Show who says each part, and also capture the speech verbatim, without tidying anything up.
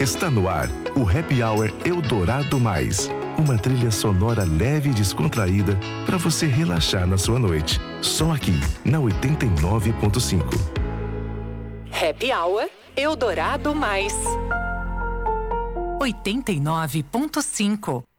Speaker 1: Está no ar o Happy Hour Eldorado Mais. Uma trilha sonora leve e descontraída para você relaxar na sua noite. Só aqui, na oitenta e nove ponto cinco.
Speaker 2: Happy Hour Eldorado Mais.
Speaker 3: oitenta e nove ponto cinco.